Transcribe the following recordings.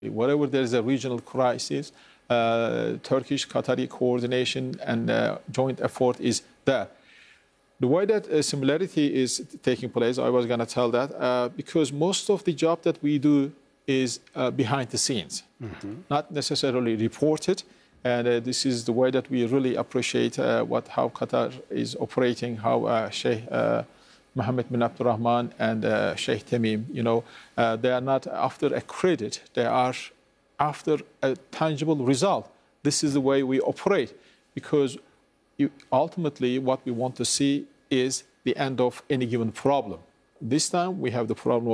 Wherever there is a regional crisis, Turkish-Qatari coordination and joint effort is there. The way that similarity is taking place, I was going to tell that, because most of the job that we do is behind the scenes, not necessarily reported. And this is the way that we really appreciate how Qatar is operating, how Sheikh Mohammed bin Abdulrahman and Sheikh Tamim, they are not after a credit, they are after a tangible result. This is the way we operate, because ultimately what we want to see is the end of any given problem. This time we have the problem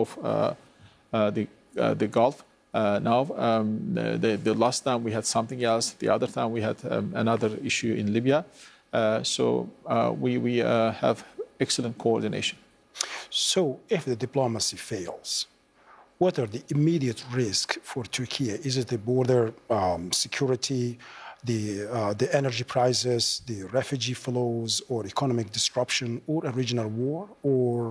of the Gulf. Now, the last time we had something else. The other time we had another issue in Libya. So we have excellent coordination. So if the diplomacy fails, what are the immediate risks for Turkey? Is it the border security, the energy prices, the refugee flows, or economic disruption, or a regional war, or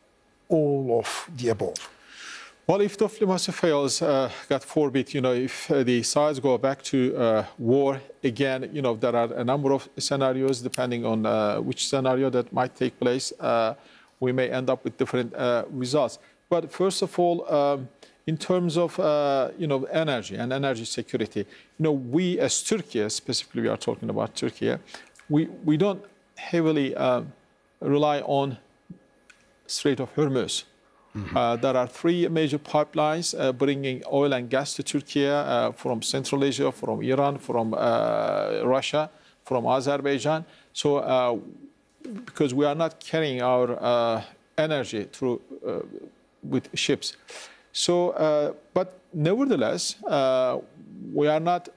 all of the above? Well, if diplomacy fails, God forbid, if the sides go back to war again, there are a number of scenarios depending on which scenario that might take place. We may end up with different results. But first of all, in terms of energy and energy security, we as Turkey, specifically we are talking about Turkey, we don't heavily rely on Strait of Hormuz. There are three major pipelines bringing oil and gas to Turkey from Central Asia, from Iran, from Russia, from Azerbaijan. So because we are not carrying our energy through with ships. So, but nevertheless, we are not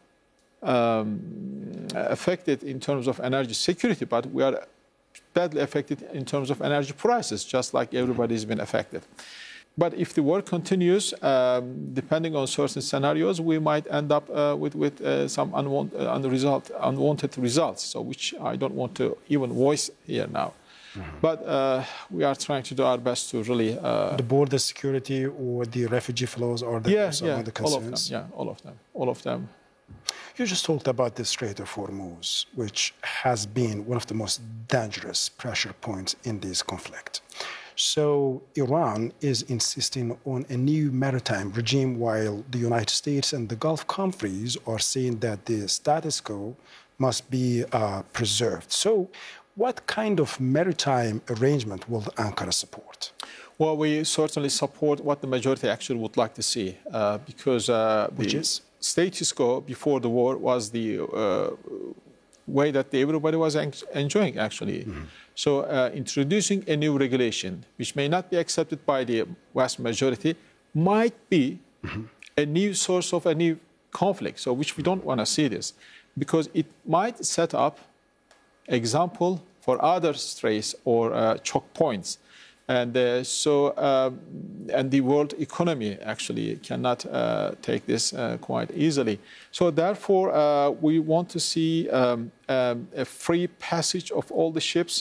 affected in terms of energy security, but we are badly affected in terms of energy prices, just like everybody's been affected. But if the war continues, depending on certain scenarios, we might end up with some unwanted results, so which I don't want to even voice here now. But we are trying to do our best to really... the border security or the refugee flows are some of the concerns? All of them. You just talked about the Strait of Hormuz, which has been one of the most dangerous pressure points in this conflict. So Iran is insisting on a new maritime regime, while the United States and the Gulf countries are saying that the status quo must be preserved. So what kind of maritime arrangement will Ankara support? Well, we certainly support what the majority actually would like to see, because which is? Status quo before the war was the way that everybody was enjoying, actually. So introducing a new regulation, which may not be accepted by the vast majority, might be a new source of a new conflict, so which we don't want to see this, because it might set up example for other straits or choke points. And and the world economy actually cannot take this quite easily. So therefore, we want to see a free passage of all the ships,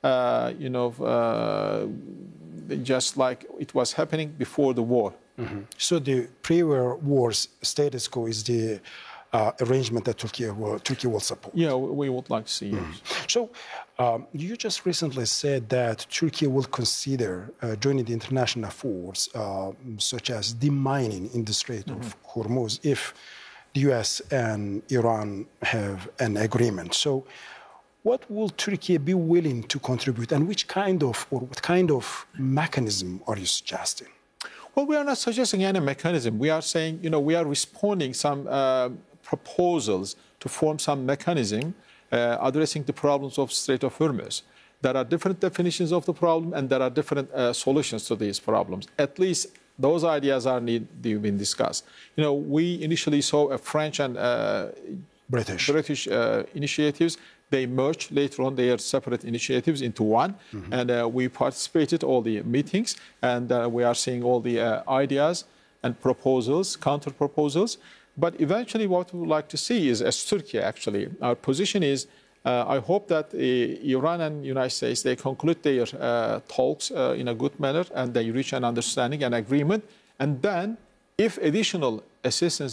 just like it was happening before the war. So the pre-war wars status quo is the arrangement that Turkey will support. Yeah, we would like to see. So you just recently said that Turkey will consider joining the international efforts such as demining in the Strait of Hormuz if the U.S. and Iran have an agreement. So what will Turkey be willing to contribute, and what kind of mechanism are you suggesting? Well, we are not suggesting any mechanism. We are saying, we are responding some proposals to form some mechanism addressing the problems of Strait of Hormuz. There are different definitions of the problem, and there are different solutions to these problems. At least those ideas are being discussed. We initially saw a French and British initiatives. They merged later on their separate initiatives into one, and we participated all the meetings, and we are seeing all the ideas and proposals, counter proposals. But eventually what we would like to see is, as Turkey actually, our position is, I hope that Iran and the United States, they conclude their talks in a good manner, and they reach an understanding and agreement. And then, if additional assistance